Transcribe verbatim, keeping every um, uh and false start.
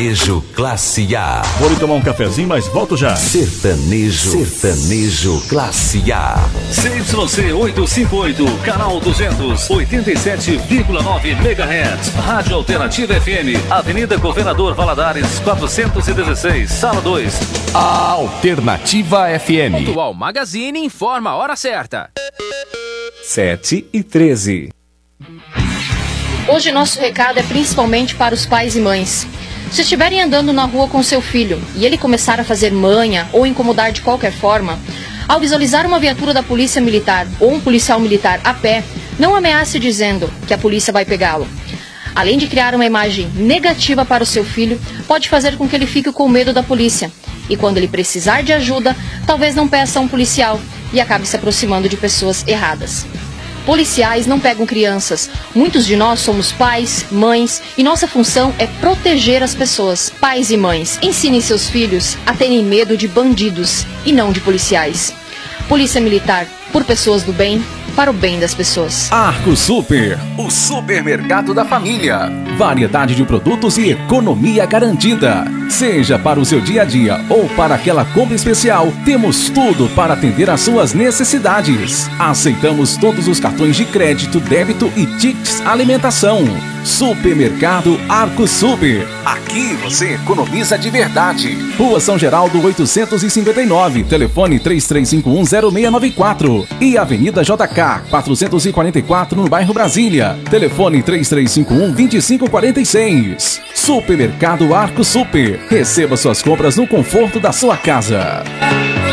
Sertanejo Classe A. Vou ali tomar um cafezinho, mas volto já. Sertanejo, Sertanejo Classe A. C Y C oitocentos e cinquenta e oito, canal duzentos, oitenta e sete vírgula nove megahertz. Rádio Alternativa F M, Avenida Governador Valadares, quatrocentos e dezesseis, sala dois. A Alternativa F M. Pontual Magazine informa a hora certa. sete e treze. Hoje nosso recado é principalmente para os pais e mães. Se estiverem andando na rua com seu filho e ele começar a fazer manha ou incomodar de qualquer forma, ao visualizar uma viatura da polícia militar ou um policial militar a pé, não ameace dizendo que a polícia vai pegá-lo. Além de criar uma imagem negativa para o seu filho, pode fazer com que ele fique com medo da polícia. E quando ele precisar de ajuda, talvez não peça a um policial e acabe se aproximando de pessoas erradas. Policiais não pegam crianças. Muitos de nós somos pais, mães e nossa função é proteger as pessoas. Pais e mães, ensinem seus filhos a terem medo de bandidos e não de policiais. Polícia Militar, por pessoas do bem, para o bem das pessoas. Arco Super, o supermercado da família. Variedade de produtos e economia garantida. Seja para o seu dia a dia ou para aquela compra especial, temos tudo para atender às suas necessidades. Aceitamos todos os cartões de crédito, débito e tickets alimentação. Supermercado Arco Super. Aqui você economiza de verdade. Rua São Geraldo oitocentos e cinquenta e nove, telefone três três cinco um zero seis nove quatro e Avenida J K quatrocentos e quarenta e quatro no bairro Brasília, telefone três três cinco um dois cinco quatro seis. Supermercado Arco Super. Receba suas compras no conforto da sua casa.